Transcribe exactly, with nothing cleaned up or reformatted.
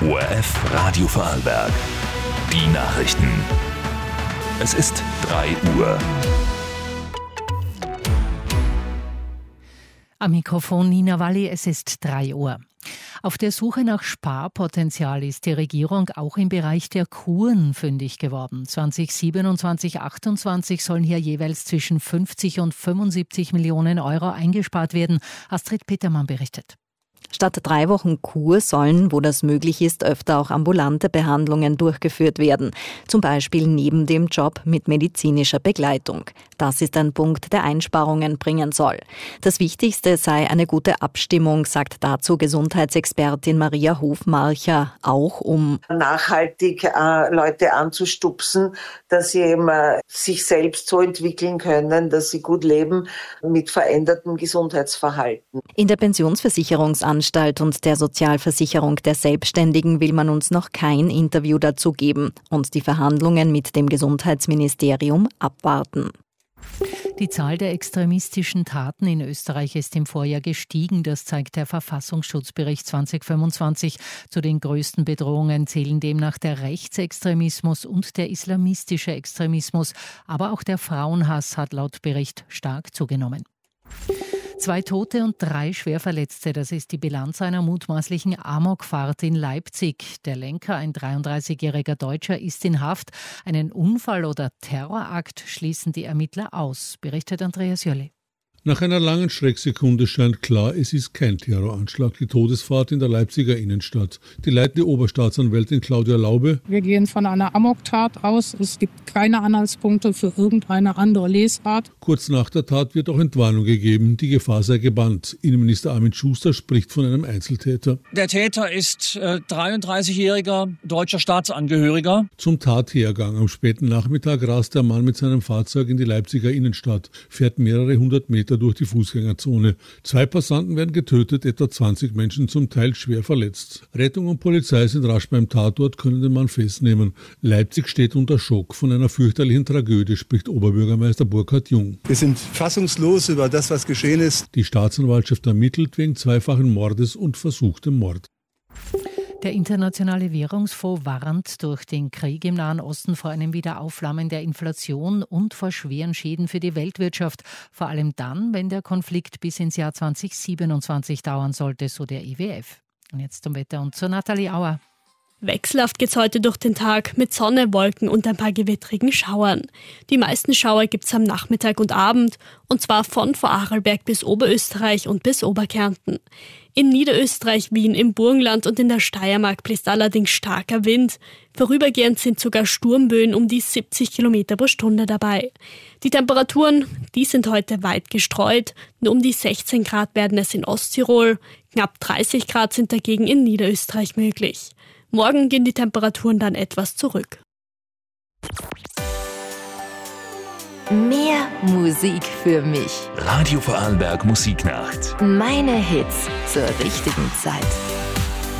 O R F Radio Vorarlberg. Die Nachrichten. Es ist drei Uhr. Am Mikrofon Nina Walli, es ist drei Uhr. Auf der Suche nach Sparpotenzial ist die Regierung auch im Bereich der Kuren fündig geworden. zwanzig siebenundzwanzig achtundzwanzig sollen hier jeweils zwischen fünfzig und fünfundsiebzig Millionen Euro eingespart werden. Astrid Petermann berichtet. Statt drei Wochen Kur sollen, wo das möglich ist, öfter auch ambulante Behandlungen durchgeführt werden. Zum Beispiel neben dem Job mit medizinischer Begleitung. Das ist ein Punkt, der Einsparungen bringen soll. Das Wichtigste sei eine gute Abstimmung, sagt dazu Gesundheitsexpertin Maria Hofmarcher, auch um nachhaltig äh, Leute anzustupsen, dass sie eben äh, sich selbst so entwickeln können, dass sie gut leben mit verändertem Gesundheitsverhalten. In der Pensionsversicherungsanstalt und der Sozialversicherung der Selbstständigen will man uns noch kein Interview dazu geben und die Verhandlungen mit dem Gesundheitsministerium abwarten. Die Zahl der extremistischen Taten in Österreich ist im Vorjahr gestiegen. Das zeigt der Verfassungsschutzbericht zwanzig fünfundzwanzig. Zu den größten Bedrohungen zählen demnach der Rechtsextremismus und der islamistische Extremismus. Aber auch der Frauenhass hat laut Bericht stark zugenommen. Zwei Tote und drei Schwerverletzte, das ist die Bilanz einer mutmaßlichen Amokfahrt in Leipzig. Der Lenker, ein dreiunddreißigjähriger Deutscher, ist in Haft. Einen Unfall oder Terrorakt schließen die Ermittler aus, berichtet Andreas Jolli. Nach einer langen Schrecksekunde scheint klar, es ist kein Terroranschlag, die Todesfahrt in der Leipziger Innenstadt. Die leitende Oberstaatsanwältin Claudia Laube: Wir gehen von einer Amoktat aus. Es gibt keine Anhaltspunkte für irgendeine andere Lesart. Kurz nach der Tat wird auch Entwarnung gegeben, die Gefahr sei gebannt. Innenminister Armin Schuster spricht von einem Einzeltäter. Der Täter ist äh, dreiunddreißigjähriger deutscher Staatsangehöriger. Zum Tathergang am späten Nachmittag rast der Mann mit seinem Fahrzeug in die Leipziger Innenstadt, fährt mehrere hundert Meter durch die Fußgängerzone. Zwei Passanten werden getötet, etwa zwanzig Menschen zum Teil schwer verletzt. Rettung und Polizei sind rasch beim Tatort, können den Mann festnehmen. Leipzig steht unter Schock. Von einer fürchterlichen Tragödie spricht Oberbürgermeister Burkhard Jung. Wir sind fassungslos über das, was geschehen ist. Die Staatsanwaltschaft ermittelt wegen zweifachen Mordes und versuchtem Mord. Der Internationale Währungsfonds warnt durch den Krieg im Nahen Osten vor einem Wiederaufflammen der Inflation und vor schweren Schäden für die Weltwirtschaft. Vor allem dann, wenn der Konflikt bis ins Jahr zwanzig siebenundzwanzig dauern sollte, so der I W F. Und jetzt zum Wetter und zu Nathalie Auer. Wechselhaft geht's heute durch den Tag mit Sonne, Wolken und ein paar gewittrigen Schauern. Die meisten Schauer gibt's am Nachmittag und Abend, und zwar von Vorarlberg bis Oberösterreich und bis Oberkärnten. In Niederösterreich, Wien, im Burgenland und in der Steiermark bläst allerdings starker Wind. Vorübergehend sind sogar Sturmböen um die siebzig Kilometer pro Stunde dabei. Die Temperaturen, die sind heute weit gestreut. Nur um die sechzehn Grad werden es in Osttirol. Knapp dreißig Grad sind dagegen in Niederösterreich möglich. Morgen gehen die Temperaturen dann etwas zurück. mehr Musik für mich. Radio Vorarlberg Musiknacht. Meine Hits zur richtigen Zeit.